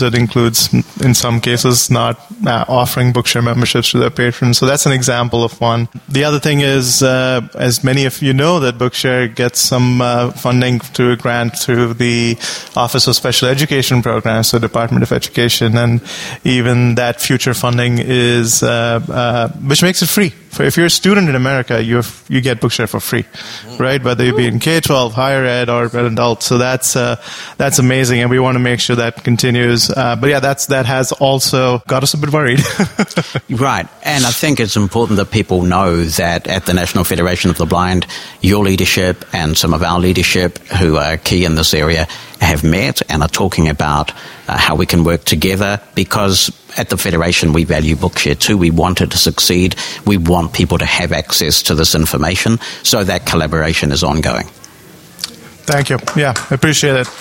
That includes, in some cases, not offering Bookshare memberships to their patrons. So that's an example of one. The other thing is, as many of you know, that Bookshare gets some funding through a grant through the Office of Special Education Programs, so Department of Education, and even that future funding is, which makes it free. If you're a student in America, you get Bookshare for free, right? Whether you be in K-12, higher ed, or adult. So that's amazing, and we want to make sure that continues. But yeah, that has also got us a bit worried. Right, and I think it's important that people know that at the National Federation of the Blind, your leadership and some of our leadership who are key in this area have met and are talking about how we can work together, because at the Federation we value Bookshare too. We want it to succeed. We want people to have access to this information, so that collaboration is ongoing. Thank you. Yeah, I appreciate it.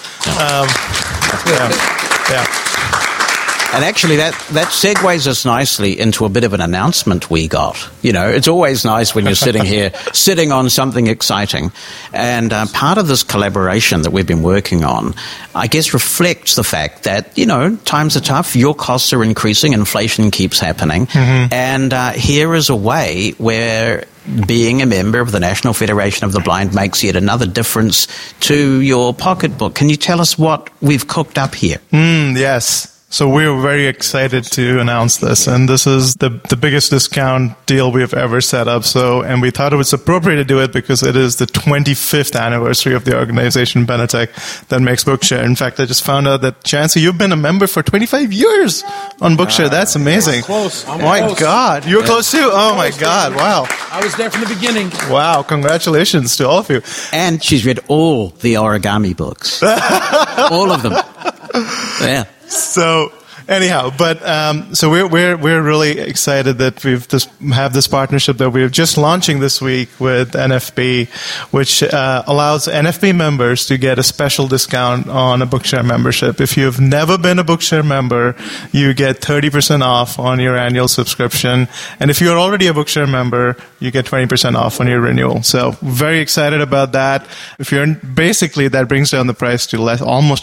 Yeah. And actually, that segues us nicely into a bit of an announcement we got. You know, it's always nice when you're sitting here, sitting on something exciting. And part of this collaboration that we've been working on, I guess, reflects the fact that, you know, times are tough, your costs are increasing, inflation keeps happening. Mm-hmm. And here is a way where being a member of the National Federation of the Blind makes yet another difference to your pocketbook. Can you tell us what we've cooked up here? Yes. So we're very excited to announce this, and this is the biggest discount deal we have ever set up. And we thought it was appropriate to do it because it is the 25th anniversary of the organization Benetech that makes Bookshare. In fact, I just found out that, Chancey, you've been a member for 25 years on Bookshare. That's amazing. Close. My God, you were close too. Oh my God, wow! I was there from the beginning. Wow, congratulations to all of you. And she's read all the origami books, all of them. Yeah. So anyhow, so we're really excited that we've have this partnership that we're just launching this week with NFB, which allows NFB members to get a special discount on a Bookshare membership. If you've never been a Bookshare member, you get 30% off on your annual subscription, and if you're already a Bookshare member, you get 20% off on your renewal. So very excited about that. If you're basically, that brings down the price to almost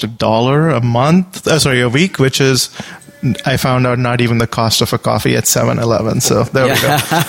$1 a week, which is, I found out, not even the cost of a coffee at 7-Eleven. So there we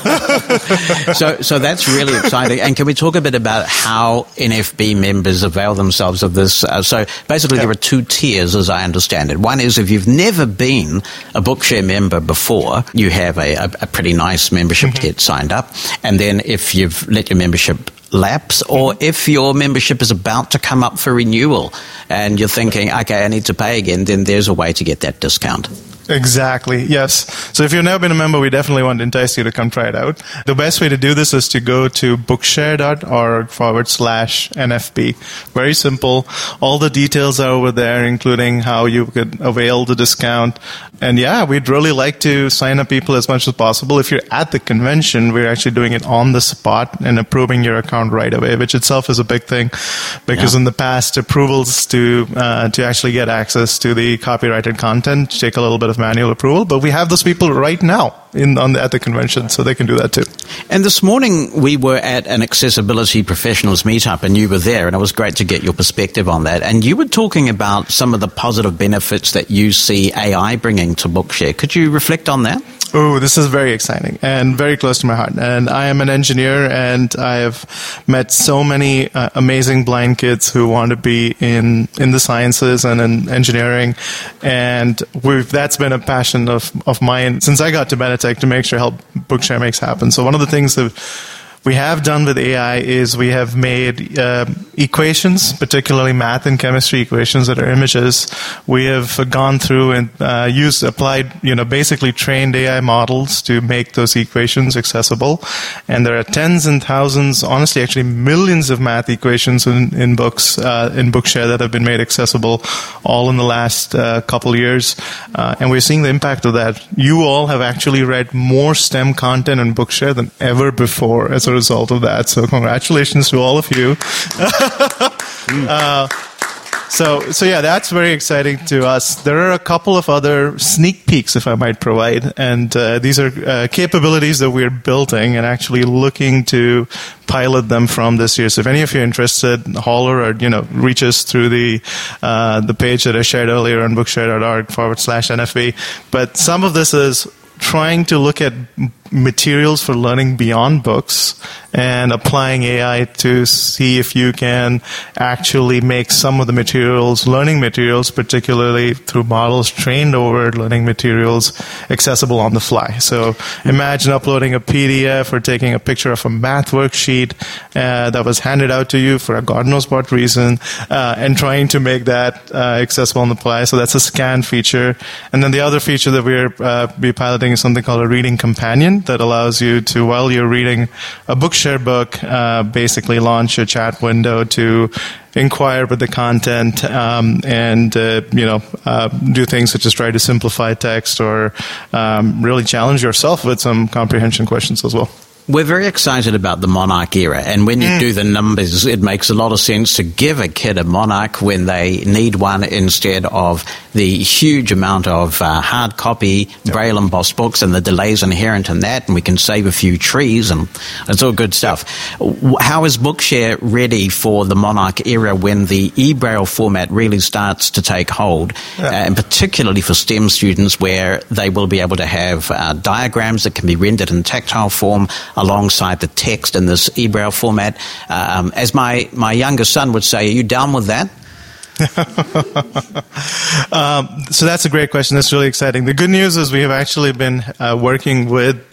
go. So that's really exciting. And can we talk a bit about how NFB members avail themselves of this? So basically there are two tiers, as I understand it. One is if you've never been a Bookshare member before, you have a pretty nice membership to get signed up. And then if you've let your membership lapse, or if your membership is about to come up for renewal and you're thinking, okay, I need to pay again, then there's a way to get that discount. Exactly, yes. So if you've never been a member, we definitely want to entice you to come try it out. The best way to do this is to go to bookshare.org/NFB. Very simple. All the details are over there, including how you could avail the discount. And yeah, we'd really like to sign up people as much as possible. If you're at the convention, we're actually doing it on the spot and approving your account right away, which itself is a big thing, because in the past, approvals to actually get access to the copyrighted content take a little bit of manual approval, but we have those people right now at the convention, so they can do that too. And this morning we were at an accessibility professionals meetup, and you were there, and it was great to get your perspective on that. And you were talking about some of the positive benefits that you see AI bringing to Bookshare. Could you reflect on that? Oh, this is very exciting and very close to my heart. And I am an engineer, and I have met so many amazing blind kids who want to be in the sciences and in engineering. And that's been a passion of mine since I got to Benetech, to make sure help Bookshare makes happen. So one of the things that we have done with AI is we have made equations, particularly math and chemistry equations that are images. We have gone through and applied, basically trained AI models to make those equations accessible. And there are tens and thousands, honestly, actually millions of math equations in books, in Bookshare that have been made accessible all in the last couple years. And we're seeing the impact of that. You all have actually read more STEM content in Bookshare than ever before as a result of that. So congratulations to all of you. So yeah, that's very exciting to us. There are a couple of other sneak peeks, if I might provide, and these are capabilities that we're building and actually looking to pilot them from this year. So if any of you are interested, holler or reach us through the page that I shared earlier on bookshare.org/NFB. But some of this is trying to look at materials for learning beyond books and applying AI to see if you can actually make some of the materials, learning materials, particularly through models trained over learning materials, accessible on the fly. So imagine uploading a PDF or taking a picture of a math worksheet that was handed out to you for a God knows what reason, and trying to make that accessible on the fly. So that's a scan feature. And then the other feature that we're be piloting is something called a reading companion that allows you to, while you're reading a Bookshare book, basically launch a chat window to inquire with the content and do things such as try to simplify text or really challenge yourself with some comprehension questions as well. We're very excited about the Monarch era, and when you do the numbers, it makes a lot of sense to give a kid a Monarch when they need one instead of the huge amount of hard copy, Braille embossed books and the delays inherent in that, and we can save a few trees, and it's all good stuff. How is Bookshare ready for the Monarch era when the e-Braille format really starts to take hold, and particularly for STEM students where they will be able to have diagrams that can be rendered in tactile form alongside the text in this e-Braille format? As my younger son would say, are you down with that? So that's a great question. That's really exciting. The good news is we have actually been working with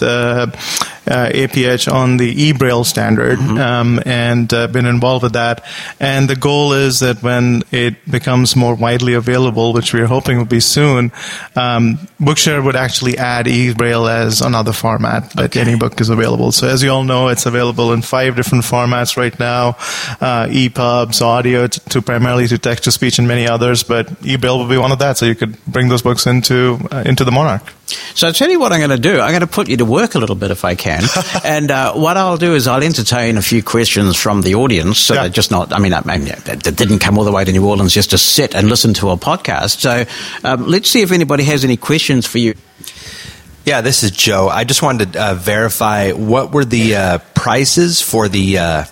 APH on the e-Braille standard, and been involved with that. And the goal is that when it becomes more widely available, which we're hoping will be soon, Bookshare would actually add e-Braille as another format that any book is available. So as you all know, it's available in 5 different formats right now, EPUBs, audio to primarily to text-to-speech, and many others, but e-Braille will be one of that, so you could bring those books into the Monarch. So I'll tell you what I'm going to do. I'm going to put you to work a little bit if I can. And what I'll do is I'll entertain a few questions from the audience. So they're just not, they didn't come all the way to New Orleans just to sit and listen to a podcast. So let's see if anybody has any questions for you. Yeah, this is Joe. I just wanted to verify, what were the prices for the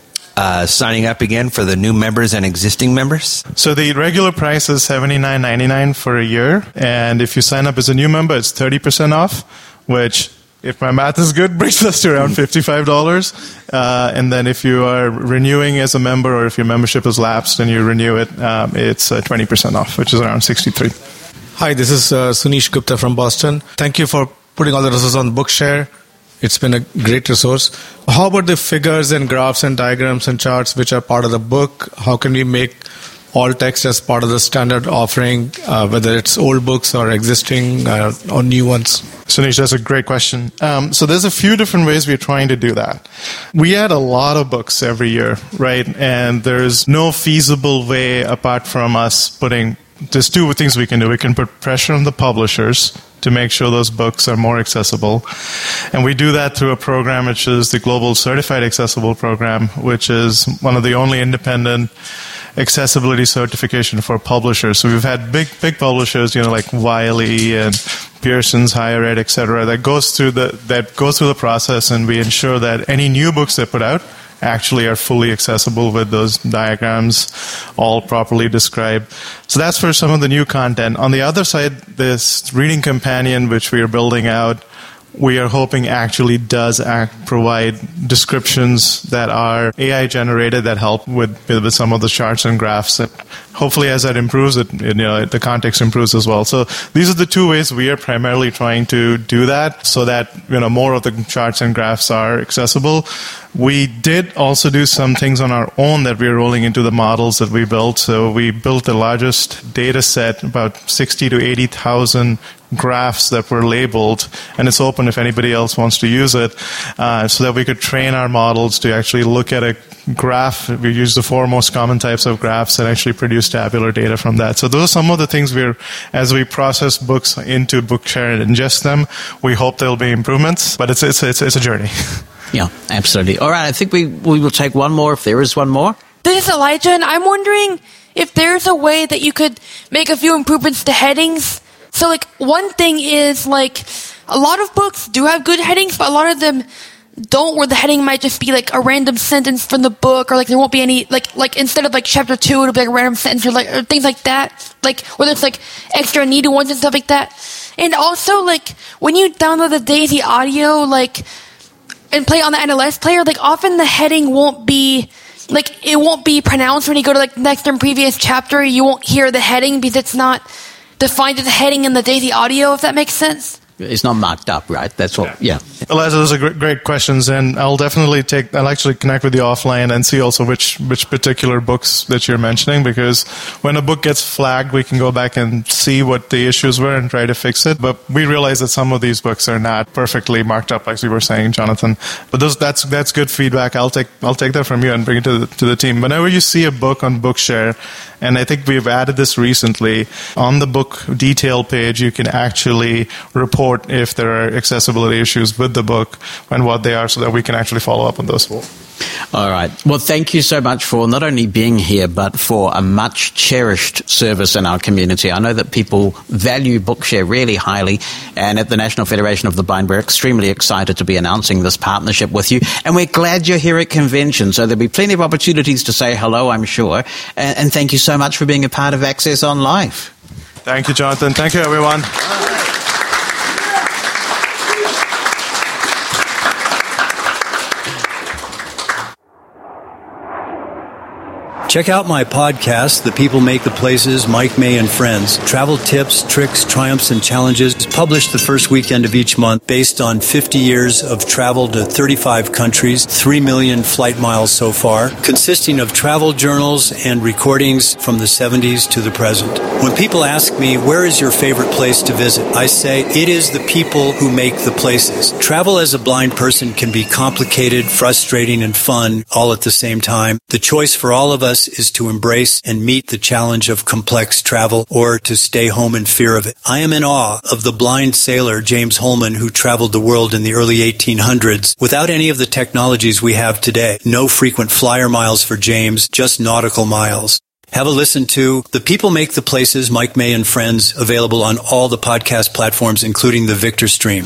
signing up again for the new members and existing members? So the regular price is $79.99 for a year, and if you sign up as a new member, it's 30% off, which, if my math is good, brings us to around $55. And then if you are renewing as a member, or if your membership has lapsed and you renew it, it's 20% off, which is around $63. Hi, this is Sunish Gupta from Boston. Thank you for putting all the resources on Bookshare. It's been a great resource. How about the figures and graphs and diagrams and charts which are part of the book? How can we make all text as part of the standard offering, whether it's old books or existing or new ones? Sunish, that's a great question. So there's a few different ways we're trying to do that. We add a lot of books every year, right? And there's no feasible way apart from us putting... There's 2 things we can do. We can put pressure on the publishers to make sure those books are more accessible. And we do that through a program which is the Global Certified Accessible Program, which is one of the only independent accessibility certification for publishers. So we've had big publishers, like Wiley and Pearson's Higher Ed, etc., that goes through the process, and we ensure that any new books they put out actually are fully accessible with those diagrams all properly described. So that's for some of the new content. On the other side, this reading companion, which we are building out, we are hoping actually does provide descriptions that are AI generated that help with some of the charts and graphs. And hopefully, as that improves, the context improves as well. So these are the 2 ways we are primarily trying to do that, so that more of the charts and graphs are accessible. We did also do some things on our own that we're rolling into the models that we built. So we built the largest data set, about 60 to 80,000 graphs that were labeled, and it's open if anybody else wants to use it, so that we could train our models to actually look at a graph. We use the 4 most common types of graphs and actually produce tabular data from that. So those are some of the things as we process books into Bookshare and ingest them, we hope there'll be improvements, but it's a journey. Yeah, absolutely. All right, I think we will take one more if there is one more. This is Elijah, and I'm wondering if there's a way that you could make a few improvements to headings. So, like, one thing is, like, a lot of books do have good headings, but a lot of them don't, where the heading might just be, like, a random sentence from the book, or, like, there won't be any, like instead of, like, chapter 2, it'll be, like, a random sentence, or things like that. Like, whether it's, like, extra needed ones and stuff like that. And also, like, when you download the Daisy audio, like, and play on the NLS player, like, often the heading won't be, like, it won't be pronounced when you go to, like, next and previous chapter. You won't hear the heading because it's not defined as a heading in the Daisy audio, if that makes sense. It's not marked up, right? That's what, yeah. Eliza, those are great questions, and I'll actually connect with you offline and see also which particular books that you're mentioning, because when a book gets flagged, we can go back and see what the issues were and try to fix it. But we realize that some of these books are not perfectly marked up, like we were saying, Jonathan. But that's good feedback. I'll take that from you and bring it to the team. Whenever you see a book on Bookshare, and I think we've added this recently, on the book detail page, you can actually report if there are accessibility issues with the book and what they are, so that we can actually follow up on those. All right. Well, thank you so much for not only being here, but for a much cherished service in our community. I know that people value Bookshare really highly, and at the National Federation of the Blind, we're extremely excited to be announcing this partnership with you, and we're glad you're here at convention, so there'll be plenty of opportunities to say hello, I'm sure, and thank you so much for being a part of Access on Life. Thank you, Jonathan. Thank you, everyone. Check out my podcast, The People Make the Places, Mike May and Friends. Travel tips, tricks, triumphs, and challenges. It's published the first weekend of each month based on 50 years of travel to 35 countries, 3 million flight miles so far, consisting of travel journals and recordings from the 70s to the present. When people ask me, where is your favorite place to visit? I say, it is the people who make the places. Travel as a blind person can be complicated, frustrating, and fun all at the same time. The choice for all of us is to embrace and meet the challenge of complex travel, or to stay home in fear of it. I am in awe of the blind sailor James Holman, who traveled the world in the early 1800s without any of the technologies we have today. No frequent flyer miles for James, just nautical miles. Have a listen to The People Make the Places, Mike May and Friends, available on all the podcast platforms, including the Victor Stream.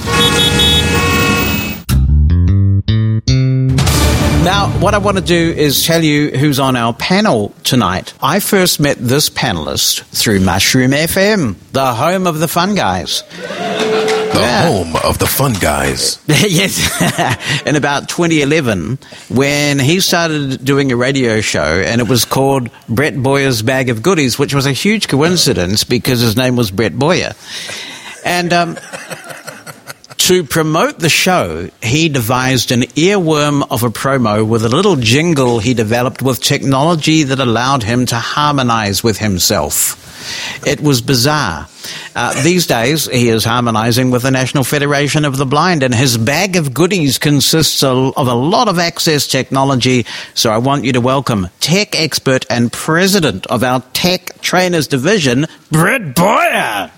Now, what I want to do is tell you who's on our panel tonight. I first met this panelist through Mushroom FM, the home of the fun guys. Home of the fun guys. Yes. In about 2011, when he started doing a radio show, and it was called Brett Boyer's Bag of Goodies, which was a huge coincidence because his name was Brett Boyer. And to promote the show, he devised an earworm of a promo with a little jingle he developed with technology that allowed him to harmonize with himself. It was bizarre. These days, he is harmonizing with the National Federation of the Blind, and his bag of goodies consists of a lot of access technology. So I want you to welcome tech expert and president of our Tech Trainers Division, Brett Boyer.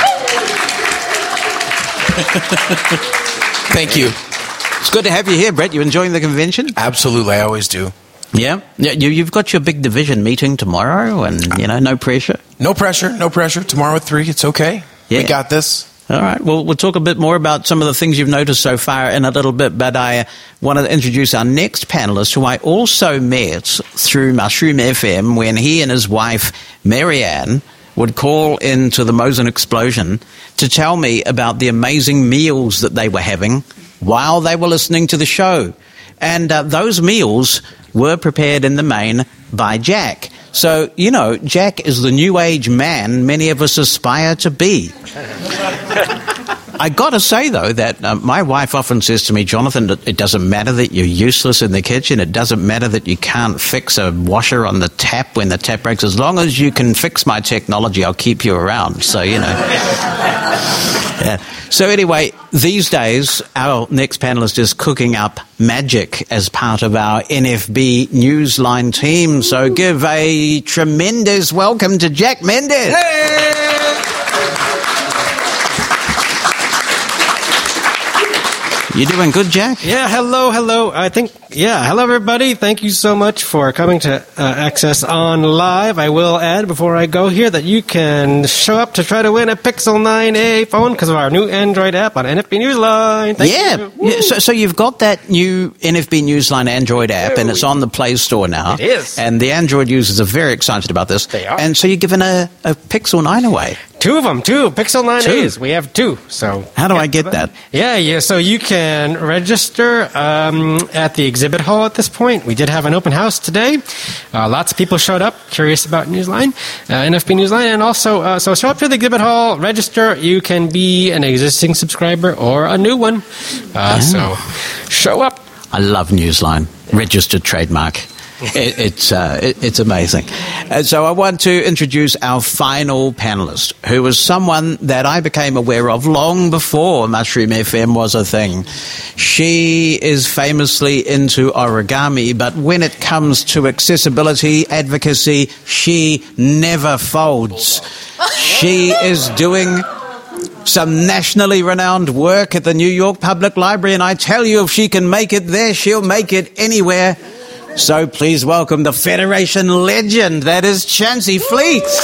Thank you. It's good to have you here, Brett. You enjoying the convention? Absolutely, I always do. Yeah? You've got your big division meeting tomorrow, and, no pressure. No pressure. Tomorrow at 3, it's okay. Yeah. We got this. All right. Well, we'll talk a bit more about some of the things you've noticed so far in a little bit, but I want to introduce our next panelist, who I also met through Mushroom FM when he and his wife, Marianne, would call into the Mosen Explosion to tell me about the amazing meals that they were having while they were listening to the show. And those meals were prepared in the main by Jack. So, Jack is the new age man many of us aspire to be. I got to say, though, that my wife often says to me, Jonathan, it doesn't matter that you're useless in the kitchen. It doesn't matter that you can't fix a washer on the tap when the tap breaks. As long as you can fix my technology, I'll keep you around. So, Yeah. So anyway, these days, our next panelist is cooking up magic as part of our NFB Newsline team. So give a tremendous welcome to Jack Mendes. Hey! You doing good, Jack? Yeah, hello. Hello, everybody. Thank you so much for coming to Access On Live. I will add before I go here that you can show up to try to win a Pixel 9a phone because of our new Android app on NFB Newsline. Thank you. So you've got that new NFB Newsline Android app, and it's on the Play Store now. It is. And the Android users are very excited about this. They are. And so you're giving a Pixel 9 away. Two of them, Pixel 9a's. We have two. So how do I get that? Yeah. So you can register at the exhibit hall at this point. We did have an open house today. Lots of people showed up, curious about Newsline, NFB Newsline, and also so show up to the exhibit hall, register. You can be an existing subscriber or a new one. So show up. I love Newsline. Registered trademark. It's amazing. So I want to introduce our final panelist, who was someone that I became aware of long before Mushroom FM was a thing. She is famously into origami, but when it comes to accessibility advocacy, she never folds. She is doing some nationally renowned work at the New York Public Library, and I tell you, if she can make it there, she'll make it anywhere. So please welcome the Federation legend, that is Chancey Fleets.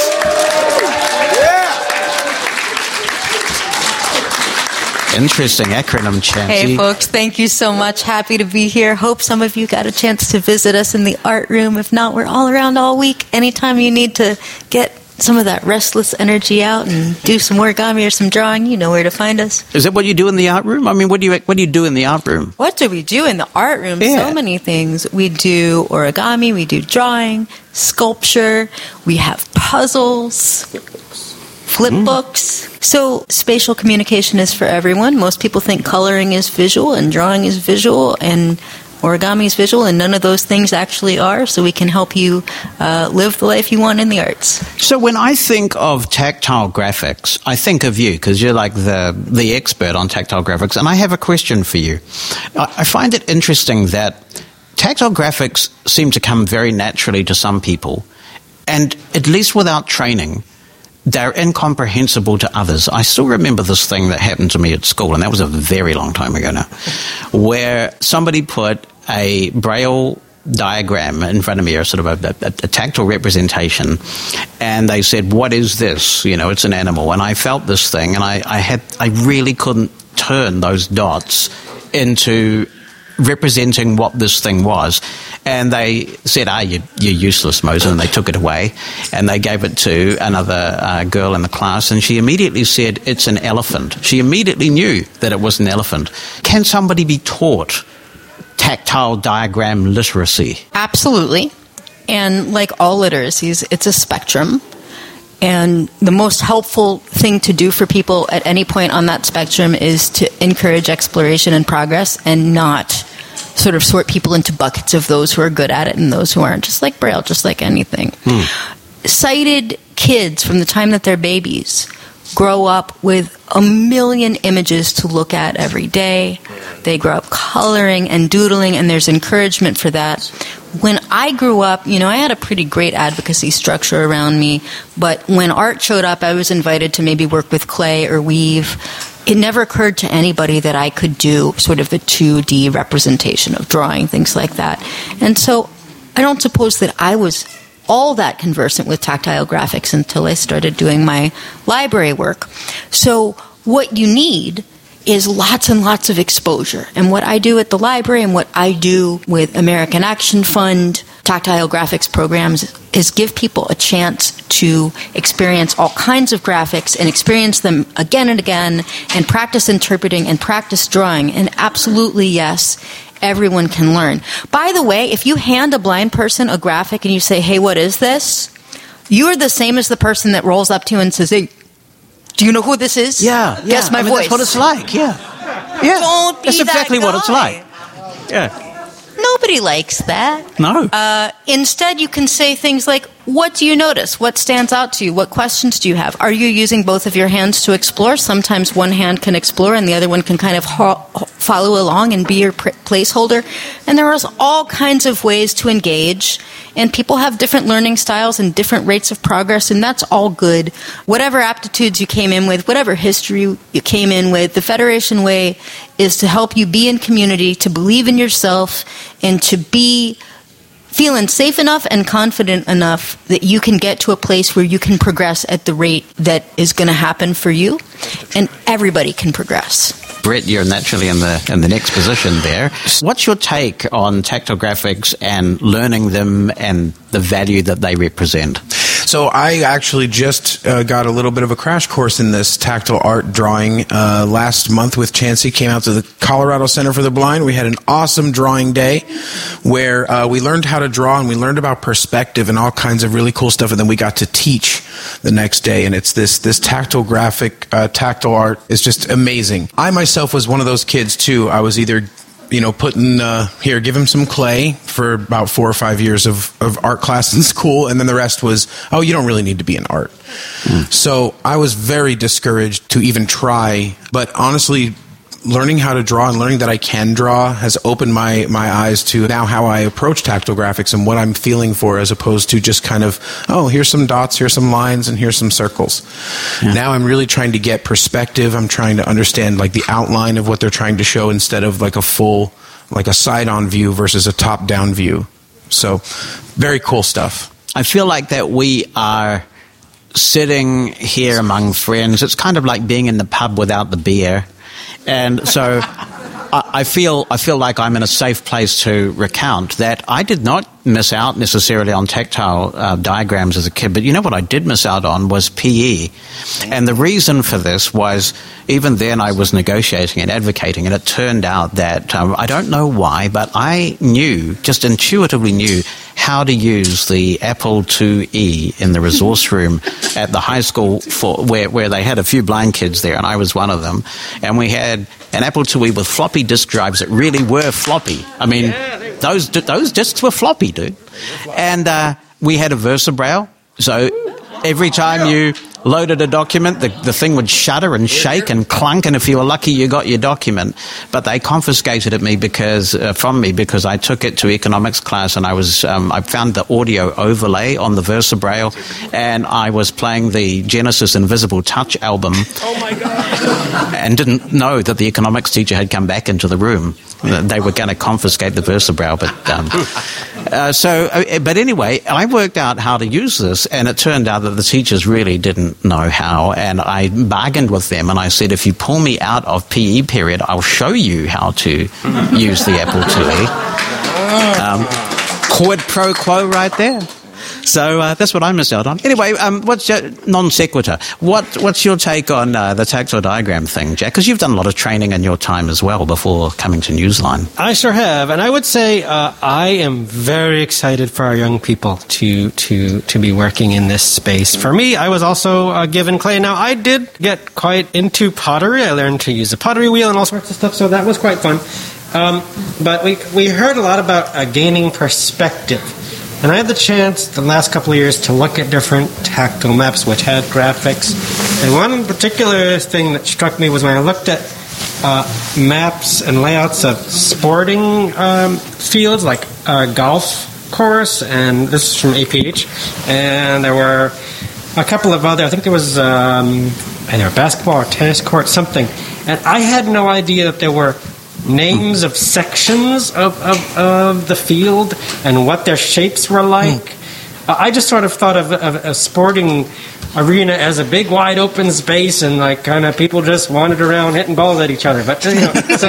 Interesting acronym, Chancey. Hey, folks, thank you so much. Happy to be here. Hope some of you got a chance to visit us in the art room. If not, we're all around all week. Anytime you need to get some of that restless energy out and do some origami or some drawing, you know where to find us. Is that what you do in the art room? I mean, what do you do in the art room? What do we do in the art room? Yeah. So many things. We do origami, we do drawing, sculpture, we have puzzles, flip books. So spatial communication is for everyone. Most people think coloring is visual and drawing is visual and origami is visual, and none of those things actually are, so we can help you live the life you want in the arts. So when I think of tactile graphics, I think of you, because you're like the expert on tactile graphics, and I have a question for you. I find it interesting that tactile graphics seem to come very naturally to some people, and at least without training, they're incomprehensible to others. I still remember this thing that happened to me at school, and that was a very long time ago now, where somebody put a Braille diagram in front of me, or sort of a tactile representation, and they said, "What is this? You know, it's an animal." And I felt this thing, and I really couldn't turn those dots into representing what this thing was. And they said, you're useless, Mosen, and they took it away, and they gave it to another girl in the class, and she immediately said, "It's an elephant." She immediately knew that it was an elephant. Can somebody be taught tactile diagram literacy? Absolutely. And like all literacies, it's a spectrum. And the most helpful thing to do for people at any point on that spectrum is to encourage exploration and progress, and not sort of sort people into buckets of those who are good at it and those who aren't, just like Braille, just like anything. Sighted kids, from the time that they're babies, grow up with a million images to look at every day. They grow up coloring and doodling, and there's encouragement for that. When I grew up, you know, I had a pretty great advocacy structure around me, but when art showed up, I was invited to maybe work with clay or weave. It never occurred to anybody that I could do sort of the 2D representation of drawing, things like that. And so I don't suppose that I was all that conversant with tactile graphics until I started doing my library work. So what you need is lots and lots of exposure. And what I do at the library and what I do with American Action Fund tactile graphics programs is give people a chance to experience all kinds of graphics and experience them again and again, and practice interpreting and practice drawing. And absolutely, yes, everyone can learn. By the way, if you hand a blind person a graphic and you say, "Hey, what is this?" you are the same as the person that rolls up to you and says, "Hey, do you know who this is?" Yeah. Guess my voice. That's what it's like, yeah. Don't be That's exactly that what it's guy. like. Yeah. Nobody likes that. No. Instead, you can say things like, "What do you notice? What stands out to you? What questions do you have? Are you using both of your hands to explore?" Sometimes one hand can explore and the other one can kind of follow along and be your placeholder. And there are all kinds of ways to engage. And people have different learning styles and different rates of progress, and that's all good. Whatever aptitudes you came in with, whatever history you came in with, the Federation way is to help you be in community, to believe in yourself, and to be feeling safe enough and confident enough that you can get to a place where you can progress at the rate that is going to happen for you, and everybody can progress. Brett, you're naturally in the next position there. What's your take on tactile graphics and learning them and the value that they represent? So I actually just got a little bit of a crash course in this tactile art drawing last month with Chancey. Came out to the Colorado Center for the Blind. We had an awesome drawing day where we learned how to draw, and we learned about perspective and all kinds of really cool stuff. And then we got to teach the next day. And it's this tactile graphic, tactile art is just amazing. I myself was one of those kids too. I was either putting, here, give him some clay for about 4 or 5 years of art class in school, and then the rest was, oh, you don't really need to be in art. So I was very discouraged to even try, but honestly, learning how to draw and learning that I can draw has opened my eyes to now how I approach tactile graphics and what I'm feeling for, as opposed to just kind of, oh, here's some dots, here's some lines, and here's some circles. Yeah. Now I'm really trying to get perspective. I'm trying to understand like the outline of what they're trying to show instead of like a full, like a side-on view versus a top-down view. So very cool stuff. I feel like that we are sitting here among friends. It's kind of like being in the pub without the beer. And so I feel like I'm in a safe place to recount that I did not miss out necessarily on tactile diagrams as a kid, but you know what I did miss out on was PE. And the reason for this was, even then I was negotiating and advocating, and it turned out that, I don't know why, but I just intuitively knew how to use the Apple IIe in the resource room at the high school where they had a few blind kids there, and I was one of them. And we had an Apple IIe with floppy disk drives that really were floppy. I mean, those disks were floppy, dude. And we had a VersaBraille, so every time you loaded a document, the thing would shudder and shake and clunk, and if you were lucky, you got your document. But they confiscated it from me because I took it to economics class, and I found the audio overlay on the VersaBraille, and I was playing the Genesis Invisible Touch album. Oh my God! And didn't know that the economics teacher had come back into the room. They were going to confiscate the VersaBraille, but anyway, I worked out how to use this, and it turned out that the teachers really didn't know how, and I bargained with them, and I said, if you pull me out of PE period, I'll show you how to use the Apple IIe. Quid pro quo right there. So that's what I missed out on. Anyway, what's your non sequitur? What's your take on the tactile diagram thing, Jack? Because you've done a lot of training in your time as well before coming to Newsline. I sure have, and I would say I am very excited for our young people to be working in this space. For me, I was also given clay. Now, I did get quite into pottery. I learned to use a pottery wheel and all sorts of stuff, so that was quite fun. But we heard a lot about gaining perspective. And I had the chance the last couple of years to look at different tactile maps which had graphics. And one particular thing that struck me was when I looked at maps and layouts of sporting fields like golf course, and this is from APH, and there were a couple of other, I think there was either a basketball or tennis court, something. And I had no idea that there were names of sections of the field and what their shapes were like. I just sort of thought of a sporting arena as a big wide open space, and like kind of people just wandered around hitting balls at each other. But so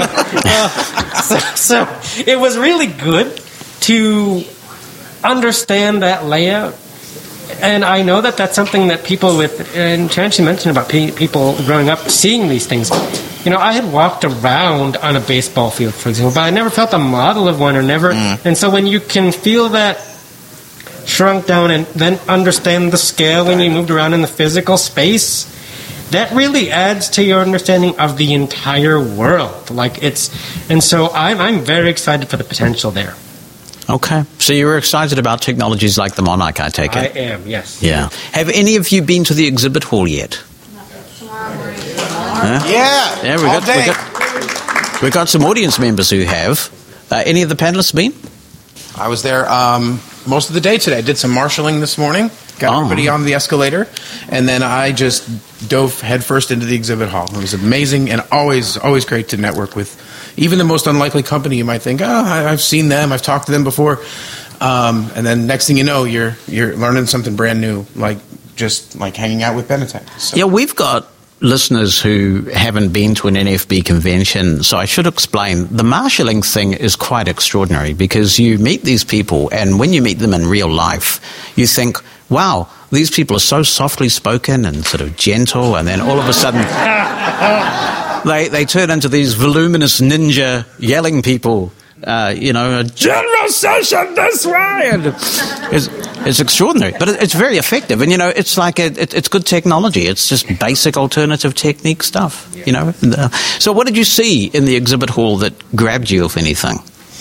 it was really good to understand that layout. And I know that that's something that people with, and Chancey mentioned about people growing up seeing these things. You know, I had walked around on a baseball field, for example, but I never felt a model of one, or never. And so when you can feel that shrunk down and then understand the scale when you moved around in the physical space, that really adds to your understanding of the entire world. And so I'm very excited for the potential there. Okay. So you were excited about technologies like the Monarch, I take it? I am, yes. Yeah. Have any of you been to the exhibit hall yet? Yeah, we all got, day. We've got some audience members who have. Any of the panelists been? I was there most of the day today. I did some marshalling this morning, got everybody on the escalator, and then I just dove headfirst into the exhibit hall. It was amazing and always great to network with even the most unlikely company. You might think, I've seen them, I've talked to them before, and then next thing you know, you're learning something brand new, like just like hanging out with Benetech. So. Yeah, we've got listeners who haven't been to an NFB convention, so I should explain. The marshalling thing is quite extraordinary because you meet these people, and when you meet them in real life, you think, wow, these people are so softly spoken and sort of gentle, and then all of a sudden they turn into these voluminous ninja yelling people. A general session this way, and it's extraordinary, but it's very effective. And it's like it's good technology. It's just basic alternative technique stuff. So what did you see in the exhibit hall that grabbed you, if anything?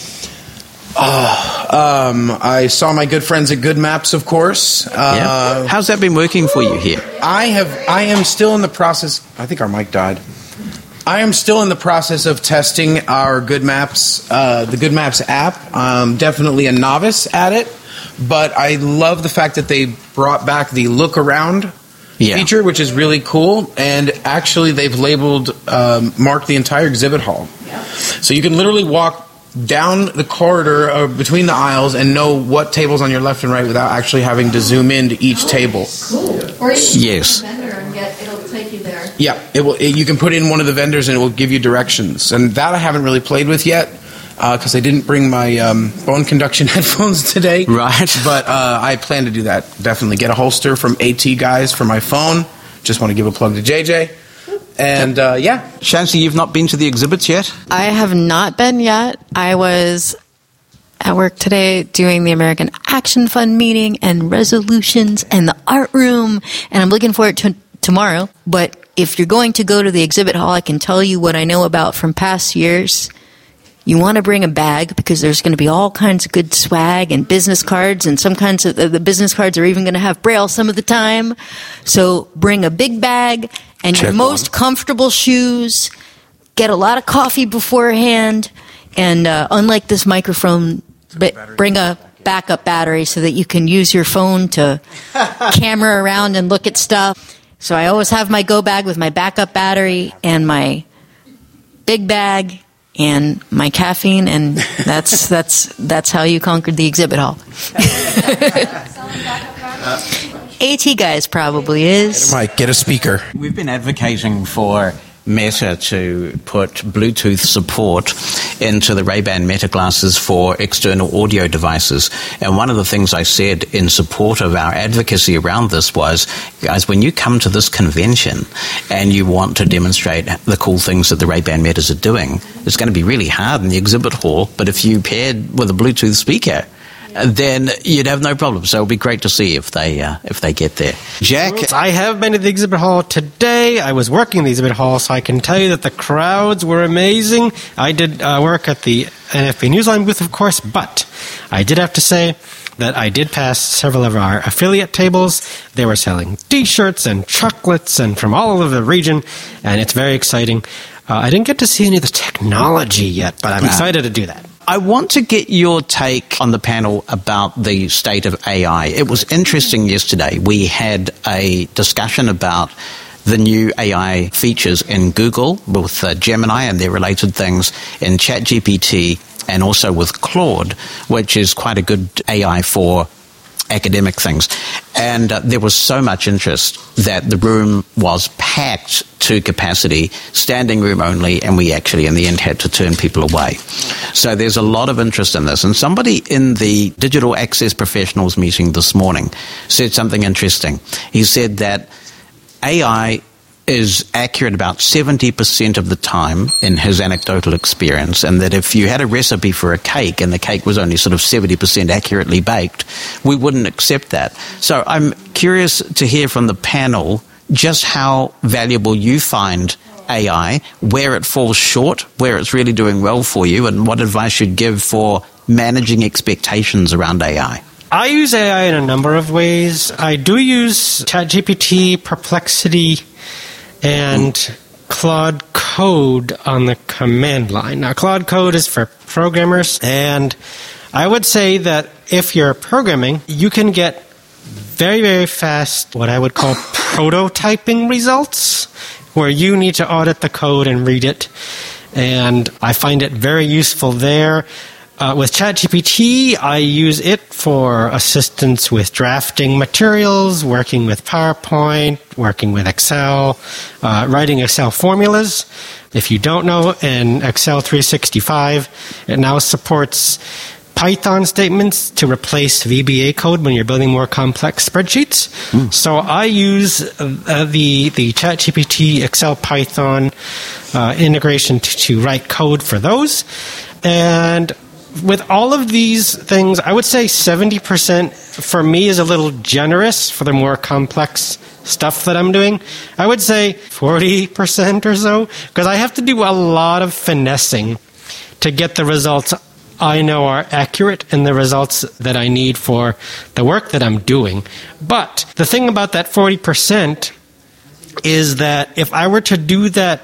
I saw my good friends at Good Maps, of course. How's that been working for you here? I am still in the process. I think our mic died. I am still in the process of testing our Good Maps, the Good Maps app. I'm definitely a novice at it, but I love the fact that they brought back the look around feature, which is really cool. And actually, they've marked the entire exhibit hall. So you can literally walk down the corridor between the aisles and know what table's on your left and right without actually having to zoom into each table. Or you Yes. it'll take you there. Yeah, you can put in one of the vendors and it will give you directions. And that I haven't really played with yet because I didn't bring my bone conduction headphones today. Right. But I plan to do that. Definitely get a holster from AT Guys for my phone. Just want to give a plug to JJ. And Shansi, you've not been to the exhibits yet? I have not been yet. I was at work today doing the American Action Fund meeting and resolutions and the art room, and I'm looking forward to tomorrow. But if you're going to go to the exhibit hall, I can tell you what I know about from past years. You want to bring a bag because there's going to be all kinds of good swag and business cards, and some kinds of the business cards are even going to have Braille some of the time. So bring a big bag and your most comfortable shoes. Get a lot of coffee beforehand, and unlike this microphone, bring a backup battery so that you can use your phone to camera around and look at stuff. So I always have my go bag with my backup battery and my big bag and my caffeine, and that's how you conquered the exhibit hall. AT Guys probably is. Mike, get a speaker. We've been advocating for Meta to put Bluetooth support into the Ray-Ban Meta glasses for external audio devices. And one of the things I said in support of our advocacy around this was, guys, when you come to this convention and you want to demonstrate the cool things that the Ray-Ban Metas are doing, it's going to be really hard in the exhibit hall. But if you paired with a Bluetooth speaker, then you'd have no problem. So it'll be great to see if they get there. Jack? I have been to the exhibit hall today. I was working in the exhibit hall, so I can tell you that the crowds were amazing. I did work at the NFB Newsline booth, of course, but I did have to say that I did pass several of our affiliate tables. They were selling T-shirts and chocolates and from all over the region, and it's very exciting. I didn't get to see any of the technology yet, but I'm excited to do that. I want to get your take on the panel about the state of AI. It was interesting yesterday. We had a discussion about the new AI features in Google with Gemini and their related things, in ChatGPT, and also with Claude, which is quite a good AI for academic things. And there was so much interest that the room was packed to capacity, standing room only, and we actually in the end had to turn people away. So there's a lot of interest in this. And somebody in the Digital Access Professionals meeting this morning said something interesting. He said that AI is accurate about 70% of the time in his anecdotal experience, and that if you had a recipe for a cake and the cake was only sort of 70% accurately baked, we wouldn't accept that. So I'm curious to hear from the panel just how valuable you find AI, where it falls short, where it's really doing well for you, and what advice you'd give for managing expectations around AI. I use AI in a number of ways. I do use ChatGPT, Perplexity, and Claude code on the command line. Now, Claude Code is for programmers, and I would say that if you're programming, you can get very, very fast what I would call prototyping results, where you need to audit the code and read it. And I find it very useful there. With ChatGPT, I use it for assistance with drafting materials, working with PowerPoint, working with Excel, writing Excel formulas. If you don't know, in Excel 365, it now supports Python statements to replace VBA code when you're building more complex spreadsheets. So I use the ChatGPT Excel Python integration to write code for those. And with all of these things, I would say 70% for me is a little generous for the more complex stuff that I'm doing. I would say 40% or so, because I have to do a lot of finessing to get the results I know are accurate and the results that I need for the work that I'm doing. But the thing about that 40% is that if I were to do that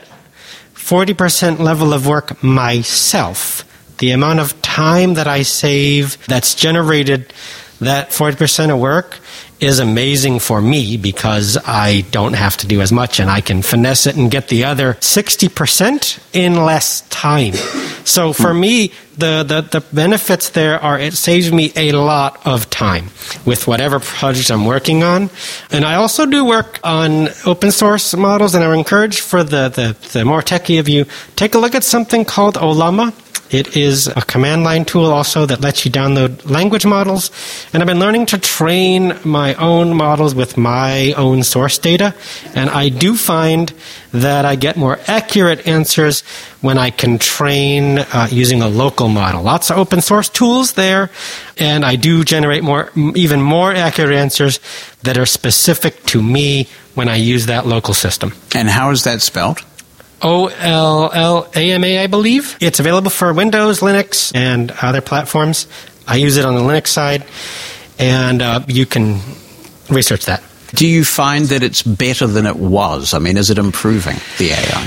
40% level of work myself, the amount of time that I save that's generated that 40% of work is amazing for me, because I don't have to do as much and I can finesse it and get the other 60% in less time. So for me, the benefits there are it saves me a lot of time with whatever project I'm working on. And I also do work on open source models, and I encourage for the more techie of you, take a look at something called Ollama. It is a command line tool also that lets you download language models. And I've been learning to train my own models with my own source data. And I do find that I get more accurate answers when I can train using a local model. Lots of open source tools there. And I do generate even more accurate answers that are specific to me when I use that local system. And how is that spelled? OLLAMA, I believe. It's available for Windows, Linux, and other platforms. I use it on the Linux side, and you can research that. Do you find that it's better than it was? I mean, is it improving, the AI?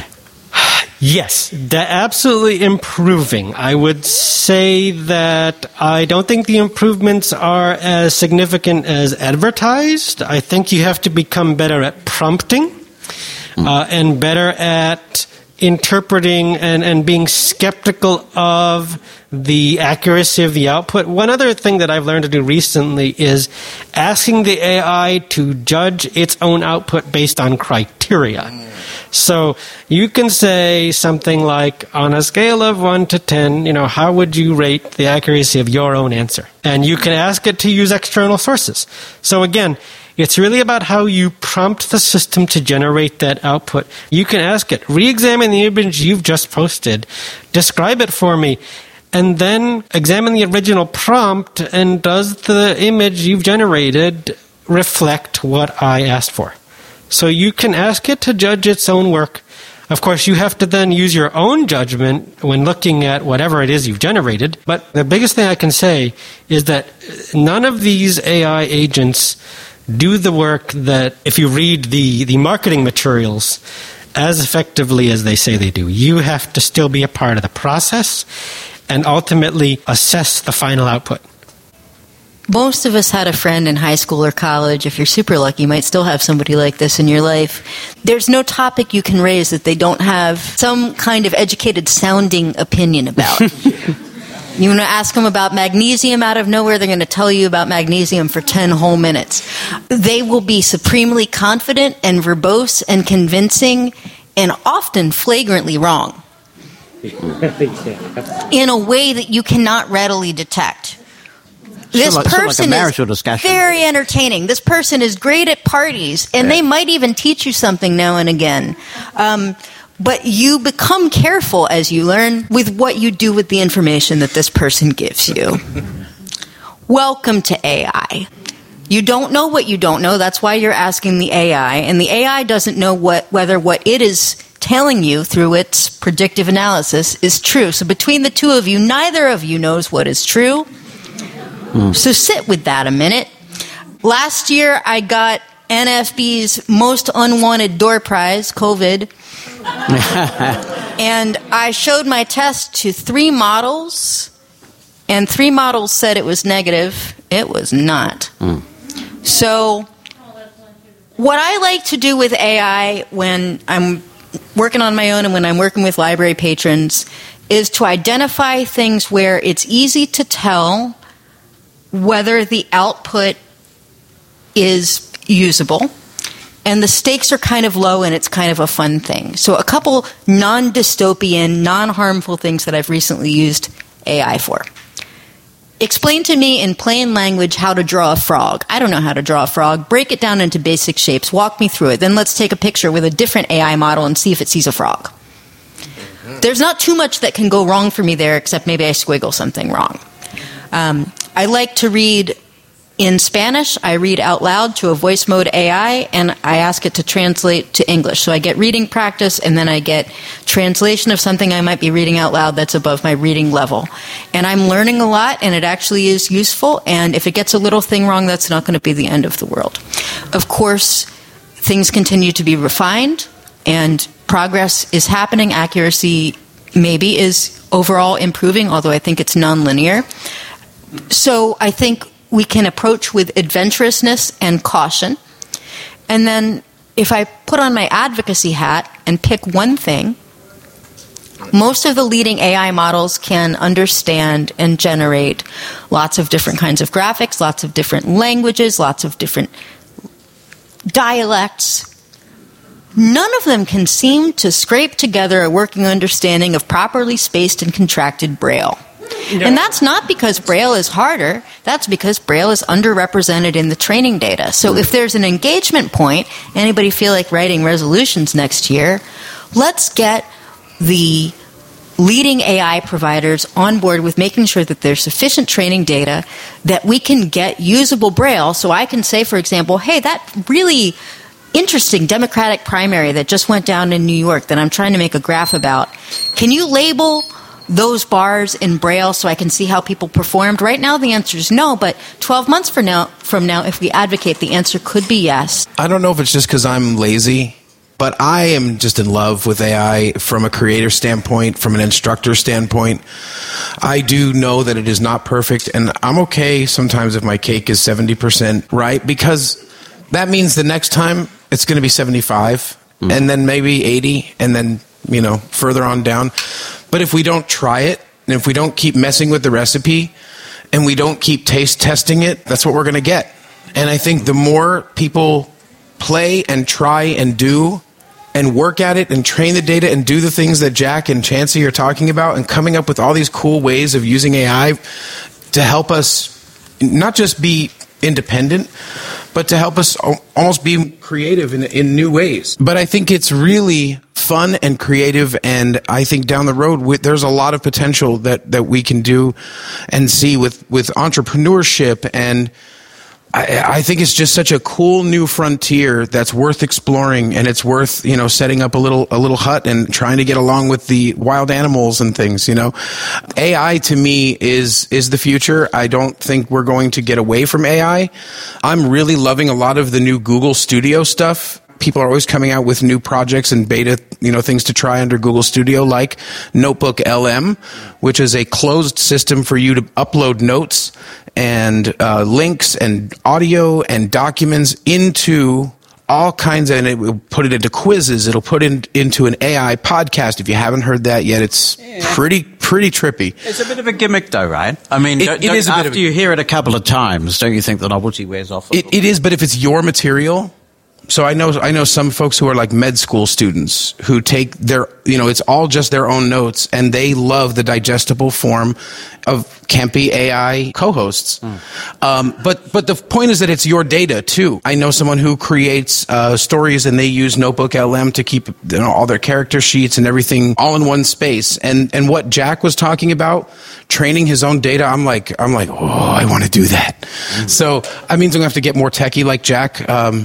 Yes, absolutely improving. I would say that I don't think the improvements are as significant as advertised. I think you have to become better at prompting. And better at interpreting and being skeptical of the accuracy of the output. One other thing that I've learned to do recently is asking the AI to judge its own output based on criteria. So you can say something like, on a scale of 1 to 10, how would you rate the accuracy of your own answer? And you can ask it to use external sources. So again, it's really about how you prompt the system to generate that output. You can ask it, re-examine the image you've just posted, describe it for me, and then examine the original prompt, and does the image you've generated reflect what I asked for? So you can ask it to judge its own work. Of course, you have to then use your own judgment when looking at whatever it is you've generated. But the biggest thing I can say is that none of these AI agents do the work that, if you read the marketing materials, as effectively as they say they do. You have to still be a part of the process and ultimately assess the final output. Most of us had a friend in high school or college. If you're super lucky, you might still have somebody like this in your life. There's no topic you can raise that they don't have some kind of educated sounding opinion about. You want to ask them about magnesium out of nowhere, they're going to tell you about magnesium for 10 whole minutes. They will be supremely confident and verbose and convincing and often flagrantly wrong in a way that you cannot readily detect. This person is very entertaining. This person is great at parties, and they might even teach you something now and again. But you become careful as you learn with what you do with the information that this person gives you. Welcome to AI. You don't know what you don't know. That's why you're asking the AI. And the AI doesn't know whether what it is telling you through its predictive analysis is true. So between the two of you, neither of you knows what is true. So sit with that a minute. Last year, I got NFB's Most Unwanted Door Prize, COVID, And I showed my test to 3 models, and 3 models said it was negative. It was not. So what I like to do with AI when I'm working on my own and when I'm working with library patrons is to identify things where it's easy to tell whether the output is usable and the stakes are kind of low and it's kind of a fun thing. So a couple non-dystopian, non-harmful things that I've recently used AI for. Explain to me in plain language how to draw a frog. I don't know how to draw a frog. Break it down into basic shapes. Walk me through it. Then let's take a picture with a different AI model and see if it sees a frog. There's not too much that can go wrong for me there, except maybe I squiggle something wrong. I like to read in Spanish. I read out loud to a voice mode AI, and I ask it to translate to English. So I get reading practice, and then I get translation of something I might be reading out loud that's above my reading level. And I'm learning a lot, and it actually is useful. And if it gets a little thing wrong, that's not going to be the end of the world. Of course, things continue to be refined, and progress is happening. Accuracy maybe is overall improving, although I think it's nonlinear. So I think we can approach with adventurousness and caution. And then if I put on my advocacy hat and pick one thing, most of the leading AI models can understand and generate lots of different kinds of graphics, lots of different languages, lots of different dialects. None of them can seem to scrape together a working understanding of properly spaced and contracted Braille. And that's not because Braille is harder. That's because Braille is underrepresented in the training data. So if there's an engagement point, anybody feel like writing resolutions next year, let's get the leading AI providers on board with making sure that there's sufficient training data that we can get usable Braille. So I can say, for example, hey, that really interesting Democratic primary that just went down in New York that I'm trying to make a graph about, can you label those bars in Braille so I can see how people performed? Right now the answer is no, but 12 months from now, if we advocate, the answer could be yes. I don't know if it's just because I'm lazy, but I am just in love with AI from a creator standpoint, from an instructor standpoint. I do know that it is not perfect, and I'm okay sometimes if my cake is 70% right, because that means the next time it's going to be 75, and then maybe 80, and then, further on down. But if we don't try it, and if we don't keep messing with the recipe, and we don't keep taste testing it, that's what we're going to get. And I think the more people play and try and do and work at it and train the data and do the things that Jack and Chancey are talking about and coming up with all these cool ways of using AI to help us not just be independent, but to help us almost be creative in new ways. But I think it's really fun and creative, and I think down the road there's a lot of potential that we can do and see with entrepreneurship, and I think it's just such a cool new frontier that's worth exploring, and it's worth setting up a little hut and trying to get along with the wild animals and things. AI to me is the future. I don't think we're going to get away from AI. I'm really loving a lot of the new Google Studio stuff. People are always coming out with new projects and beta, things to try under Google Studio, like Notebook LM, which is a closed system for you to upload notes and links and audio and documents into all kinds of, and it will put it into quizzes. It'll put it into an AI podcast. If you haven't heard that yet, it's pretty trippy. It's a bit of a gimmick, though, right? I mean, it is after you hear it a couple of times, don't you think the novelty wears off? It is, but if it's your material. So I know some folks who are like med school students who take their, it's all just their own notes, and they love the digestible form of campy AI co-hosts. But the point is that it's your data too. I know someone who creates stories, and they use Notebook LM to keep all their character sheets and everything all in one space. And what Jack was talking about, training his own data, I'm like, oh, I want to do that. So that means I'm going to have to get more techie like Jack.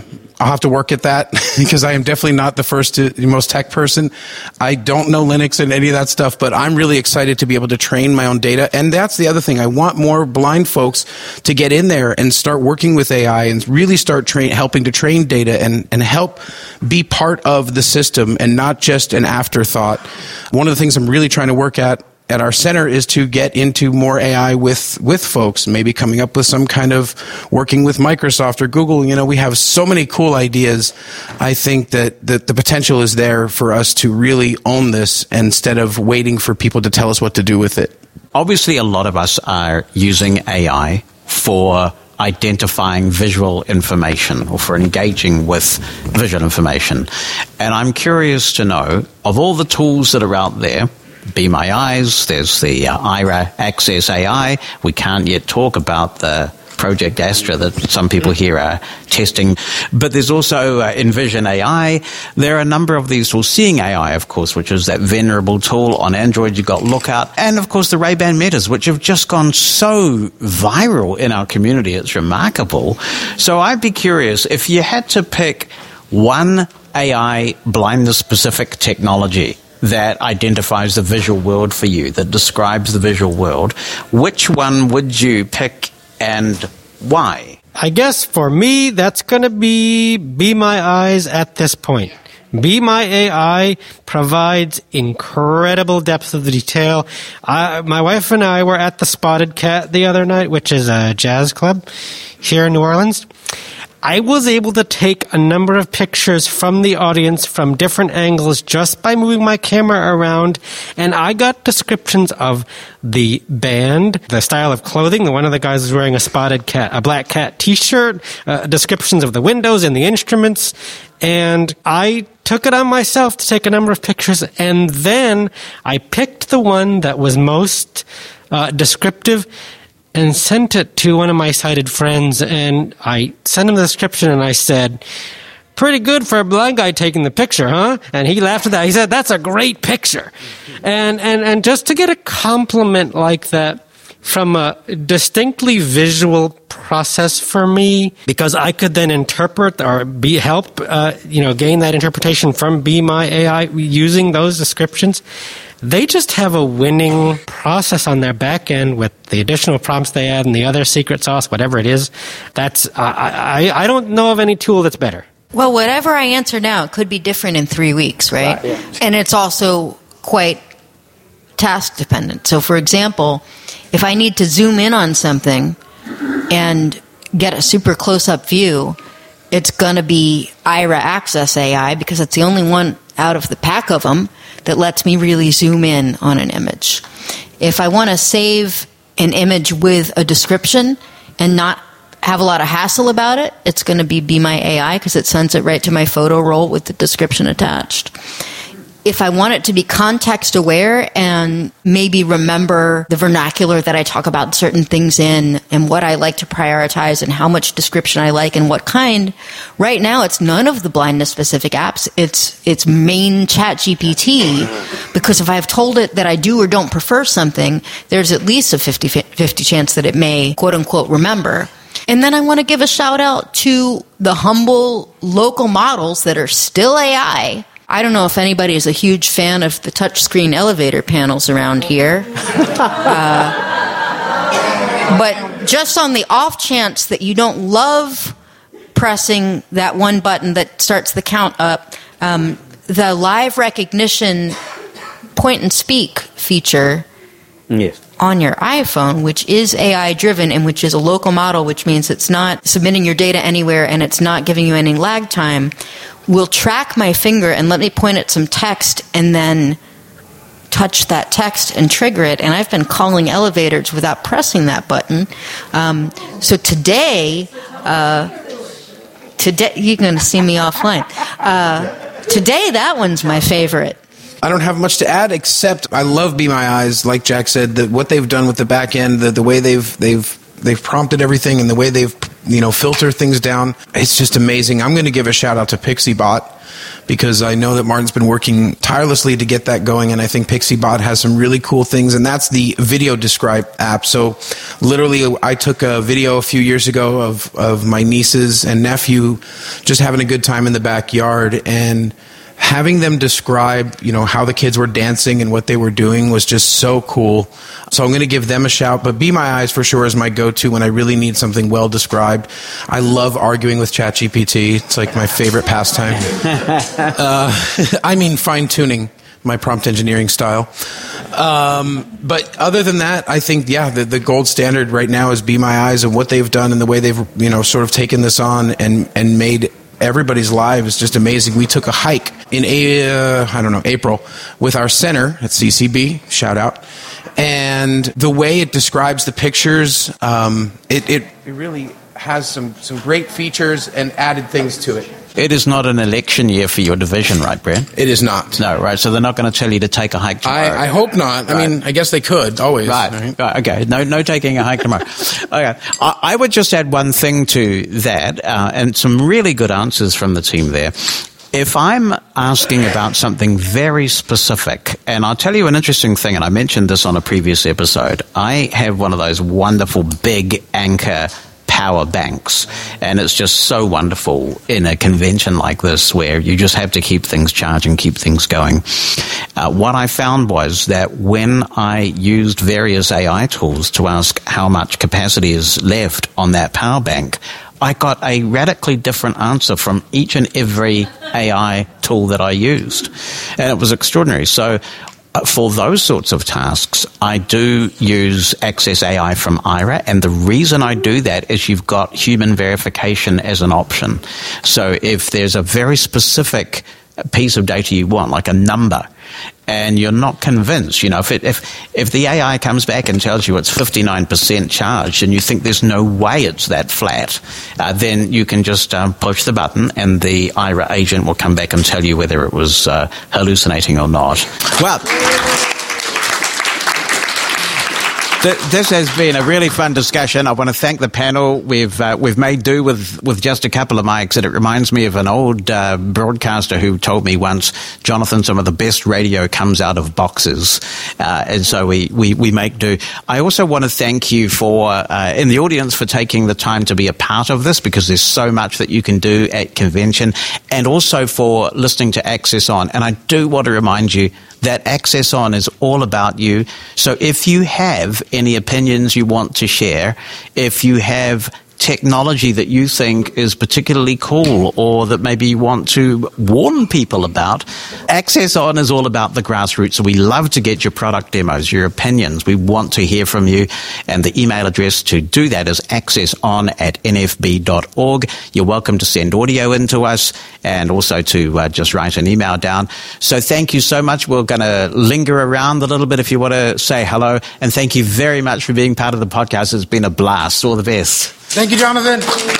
I'll have to work at that because I am definitely not the most tech person. I don't know Linux and any of that stuff, but I'm really excited to be able to train my own data. And that's the other thing. I want more blind folks to get in there and start working with AI and really start helping to train data and help be part of the system and not just an afterthought. One of the things I'm really trying to work at our center is to get into more AI with folks, maybe coming up with some kind of working with Microsoft or Google. We have so many cool ideas. I think that the potential is there for us to really own this instead of waiting for people to tell us what to do with it. Obviously, a lot of us are using AI for identifying visual information or for engaging with visual information. And I'm curious to know, of all the tools that are out there, Be My Eyes, there's the Aira Access AI. We can't yet talk about the Project Astra that some people here are testing. But there's also Envision AI. There are a number of these tools. Seeing AI, of course, which is that venerable tool. On Android, you've got Lookout. And, of course, the Ray-Ban Metas, which have just gone so viral in our community. It's remarkable. So I'd be curious, if you had to pick one AI blindness-specific technology that identifies the visual world for you, that describes the visual world, which one would you pick and why? I guess for me, that's going to be My Eyes at this point. Be My AI provides incredible depth of the detail. My wife and I were at the Spotted Cat the other night, which is a jazz club here in New Orleans. I was able to take a number of pictures from the audience from different angles just by moving my camera around, and I got descriptions of the band, the style of clothing. One of the guys was wearing a Black Cat t-shirt, descriptions of the windows and the instruments, and I took it on myself to take a number of pictures, and then I picked the one that was most descriptive and sent it to one of my sighted friends, and I sent him the description, and I said, "Pretty good for a blind guy taking the picture, huh?" And he laughed at that. He said, "That's a great picture." And just to get a compliment like that from a distinctly visual process for me, because I could then interpret or help gain that interpretation from Be My AI using those descriptions. They just have a winning process on their back end with the additional prompts they add and the other secret sauce, whatever it is. That's I don't know of any tool that's better. Well, whatever I answer now could be different in 3 weeks, right? Yeah. And it's also quite task dependent. So, for example, if I need to zoom in on something and get a super close-up view, it's going to be Aira Access AI because it's the only one out of the pack of them that lets me really zoom in on an image. If I want to save an image with a description and not have a lot of hassle about it, it's going to be My AI because it sends it right to my photo roll with the description attached. If I want it to be context aware and maybe remember the vernacular that I talk about certain things in and what I like to prioritize and how much description I like and what kind, right now it's none of the blindness specific apps. It's main ChatGPT, because if I've told it that I do or don't prefer something, there's at least a 50-50 chance that it may quote unquote remember. And then I want to give a shout out to the humble local models that are still AI. I don't know if anybody is a huge fan of the touchscreen elevator panels around here. But just on the off chance that you don't love pressing that one button that starts the count up, the live recognition point and speak feature on your iPhone, which is AI driven and which is a local model, which means it's not submitting your data anywhere and it's not giving you any lag time, will track my finger and let me point at some text and then touch that text and trigger it. And I've been calling elevators without pressing that button. So today you're going to see me offline. Today, that one's my favorite. I don't have much to add except I love Be My Eyes. Like Jack said, what they've done with the back end, the way they've prompted everything, and the way they've filter things down. It's just amazing. I'm going to give a shout out to PixieBot, because I know that Martin's been working tirelessly to get that going, and I think PixieBot has some really cool things, and that's the video describe app. So literally, I took a video a few years ago of my nieces and nephew just having a good time in the backyard, and having them describe, how the kids were dancing and what they were doing was just so cool. So I'm going to give them a shout, but Be My Eyes for sure is my go-to when I really need something well described. I love arguing with ChatGPT. It's like my favorite pastime. Fine-tuning my prompt engineering style. But other than that, I think, the gold standard right now is Be My Eyes, and what they've done and the way they've, sort of taken this on and made everybody's life is just amazing. We took a hike in April with our center at CCB, shout out, and the way it describes the pictures, it really has some great features and added things to it. It is not an election year for your division, right, Brad? It is not. No, right. So they're not going to tell you to take a hike tomorrow. I hope not. Right. I guess they could, always. Right. Okay. No taking a hike tomorrow. Okay. I would just add one thing to that, and some really good answers from the team there. If I'm asking about something very specific, and I'll tell you an interesting thing, and I mentioned this on a previous episode, I have one of those wonderful big Anker power banks, and it's just so wonderful in a convention like this where you just have to keep things charging, keep things going. What I found was that when I used various AI tools to ask how much capacity is left on that power bank, I got a radically different answer from each and every AI tool that I used, and it was extraordinary. So for those sorts of tasks, I do use Access AI from Aira, and the reason I do that is you've got human verification as an option. So if there's a very specific piece of data you want, like a number, and you're not convinced, if the AI comes back and tells you it's 59% charged and you think there's no way it's that flat, then you can just push the button and the Aira agent will come back and tell you whether it was hallucinating or not. Well, this has been a really fun discussion. I want to thank the panel. We've made do with just a couple of mics, and it reminds me of an old broadcaster who told me once, Jonathan, some of the best radio comes out of boxes, and so we make do. I also want to thank you for in the audience for taking the time to be a part of this, because there's so much that you can do at convention, and also for listening to Access On. And I do want to remind you that Access On is all about you. So if you have any opinions you want to share, if you have technology that you think is particularly cool or that maybe you want to warn people about, Access On is all about the grassroots. So we love to get your product demos, your opinions. We want to hear from you. And the email address to do that is accesson@nfb.org. You're welcome to send audio in to us and also to just write an email down. So thank you so much. We're going to linger around a little bit if you want to say hello. And thank you very much for being part of the podcast. It's been a blast. All the best. Thank you, Jonathan.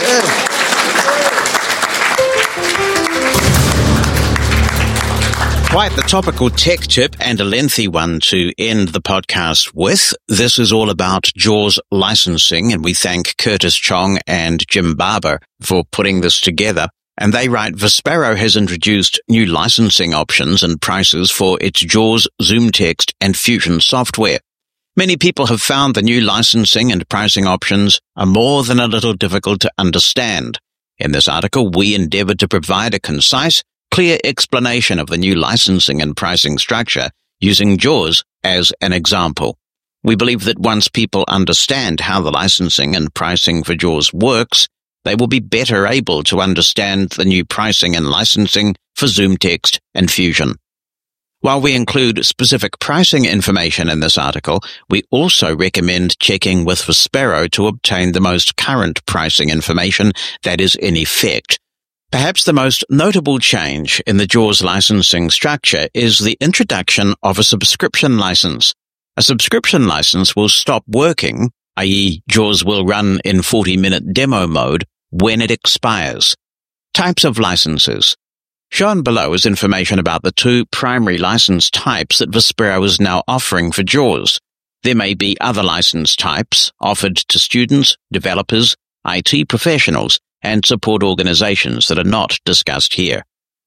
Quite the topical tech tip, and a lengthy one to end the podcast with. This is all about JAWS licensing, and we thank Curtis Chong and Jim Barber for putting this together. And they write, Vispero has introduced new licensing options and prices for its JAWS, ZoomText, and Fusion software. Many people have found the new licensing and pricing options are more than a little difficult to understand. In this article, we endeavored to provide a concise, clear explanation of the new licensing and pricing structure using JAWS as an example. We believe that once people understand how the licensing and pricing for JAWS works, they will be better able to understand the new pricing and licensing for ZoomText and Fusion. While we include specific pricing information in this article, we also recommend checking with Vispero to obtain the most current pricing information that is in effect. Perhaps the most notable change in the JAWS licensing structure is the introduction of a subscription license. A subscription license will stop working, i.e. JAWS will run in 40-minute demo mode, when it expires. Types of licenses. Shown below is information about the two primary license types that Vispero is now offering for JAWS. There may be other license types offered to students, developers, IT professionals, and support organizations that are not discussed here.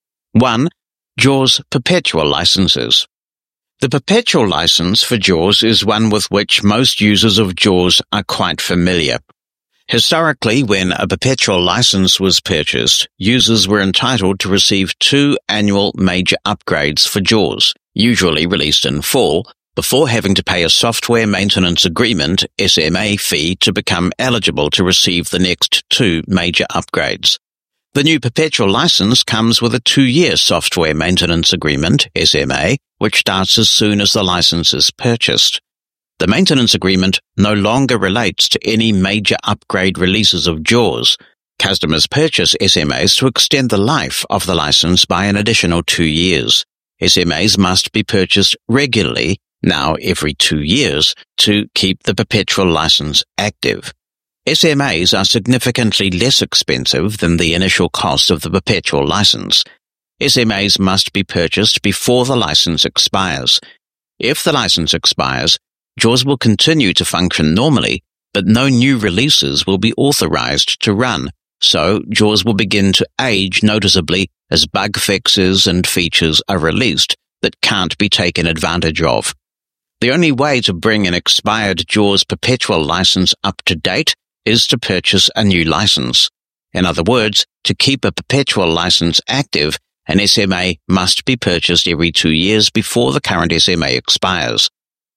1. JAWS Perpetual Licenses. The perpetual license for JAWS is one with which most users of JAWS are quite familiar. Historically, when a perpetual license was purchased, users were entitled to receive 2 annual major upgrades for JAWS, usually released in fall, before having to pay a Software Maintenance Agreement (SMA) fee to become eligible to receive the next 2 major upgrades. The new perpetual license comes with a 2-year Software Maintenance Agreement (SMA), which starts as soon as the license is purchased. The maintenance agreement no longer relates to any major upgrade releases of JAWS. Customers purchase SMAs to extend the life of the license by an additional 2 years. SMAs must be purchased regularly, now every 2 years, to keep the perpetual license active. SMAs are significantly less expensive than the initial cost of the perpetual license. SMAs must be purchased before the license expires. If the license expires, JAWS will continue to function normally, but no new releases will be authorized to run, so JAWS will begin to age noticeably as bug fixes and features are released that can't be taken advantage of. The only way to bring an expired JAWS perpetual license up to date is to purchase a new license. In other words, to keep a perpetual license active, an SMA must be purchased every 2 years before the current SMA expires.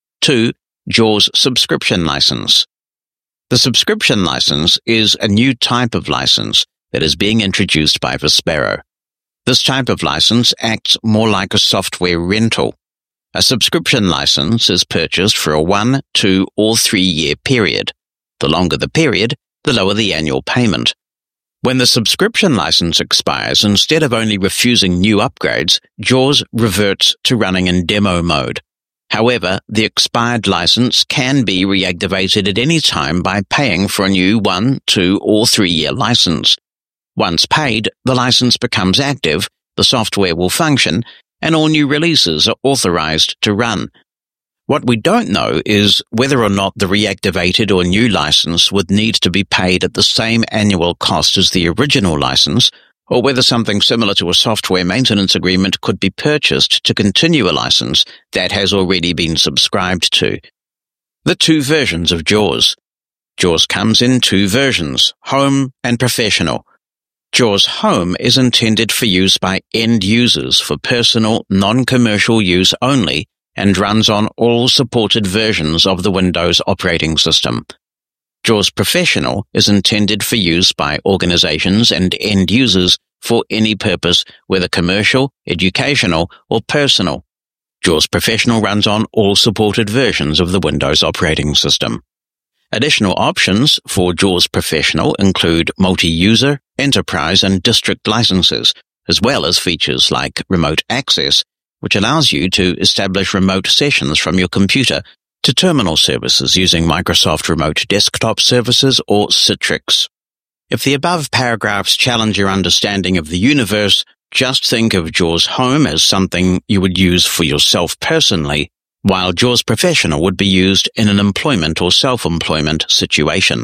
2. JAWS Subscription License. The subscription license is a new type of license that is being introduced by Vispero. This type of license acts more like a software rental. A subscription license is purchased for a 1, 2, or 3-year period. The longer the period, the lower the annual payment. When the subscription license expires, instead of only refusing new upgrades, JAWS reverts to running in demo mode. However, the expired license can be reactivated at any time by paying for a new 1, 2, or 3-year license. Once paid, the license becomes active, the software will function, and all new releases are authorized to run. What we don't know is whether or not the reactivated or new license would need to be paid at the same annual cost as the original license, or whether something similar to a software maintenance agreement could be purchased to continue a license that has already been subscribed to. The 2 versions of JAWS. JAWS comes in 2 versions, Home and Professional. JAWS Home is intended for use by end users for personal, non-commercial use only and runs on all supported versions of the Windows operating system. JAWS Professional is intended for use by organizations and end users for any purpose, whether commercial, educational, or personal. JAWS Professional runs on all supported versions of the Windows operating system. Additional options for JAWS Professional include multi-user, enterprise, and district licenses, as well as features like remote access, which allows you to establish remote sessions from your computer to terminal services using Microsoft Remote Desktop Services or Citrix. If the above paragraphs challenge your understanding of the universe, just think of JAWS Home as something you would use for yourself personally, while JAWS Professional would be used in an employment or self-employment situation.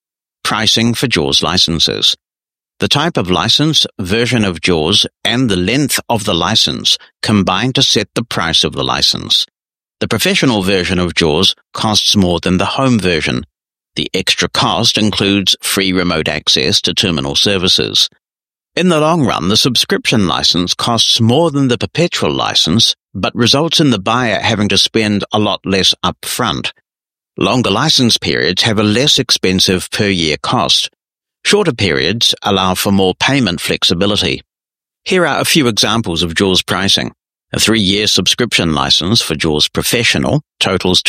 Pricing for JAWS licenses. The type of license, version of JAWS, and the length of the license combine to set the price of the license. The professional version of JAWS costs more than the home version. The extra cost includes free remote access to terminal services. In the long run, the subscription license costs more than the perpetual license, but results in the buyer having to spend a lot less up front. Longer license periods have a less expensive per-year cost. Shorter periods allow for more payment flexibility. Here are a few examples of JAWS pricing. A 3-year subscription license for JAWS Professional totals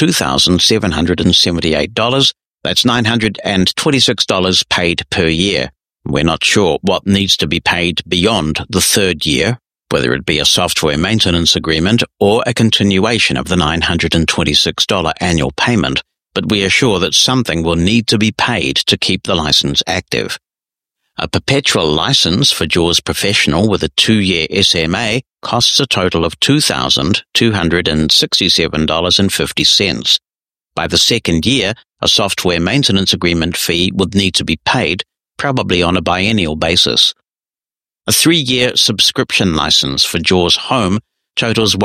$2,778. That's $926 paid per year. We're not sure what needs to be paid beyond the 3rd year, whether it be a software maintenance agreement or a continuation of the $926 annual payment, but we are sure that something will need to be paid to keep the license active. A perpetual license for JAWS Professional with a 2-year SMA costs a total of $2,267.50. By the 2nd year, a software maintenance agreement fee would need to be paid, probably on a biennial basis. A 3-year subscription license for JAWS Home totals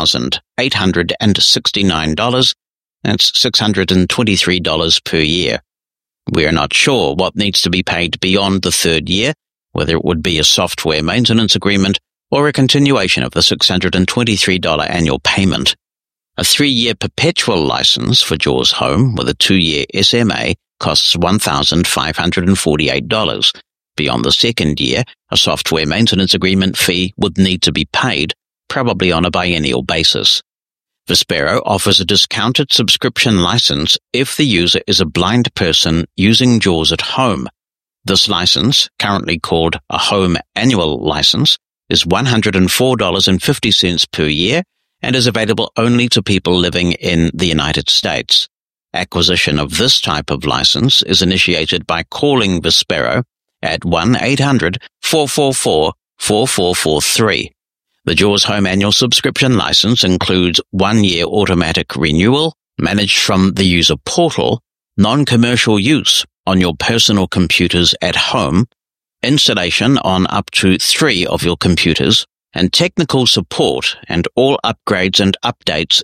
$1,869. That's $623 per year. We are not sure what needs to be paid beyond the 3rd year, whether it would be a software maintenance agreement or a continuation of the $623 annual payment. A 3-year perpetual license for JAWS Home with a 2-year SMA costs $1,548. Beyond the 2nd year, a software maintenance agreement fee would need to be paid, probably on a biennial basis. Vispero offers a discounted subscription license if the user is a blind person using JAWS at home. This license, currently called a Home Annual License, is $104.50 per year and is available only to people living in the United States. Acquisition of this type of license is initiated by calling Vispero at 1-800-444-4443. The JAWS Home Annual Subscription License includes 1-year automatic renewal, managed from the user portal, non-commercial use on your personal computers at home, installation on up to 3 of your computers, and technical support and all upgrades and updates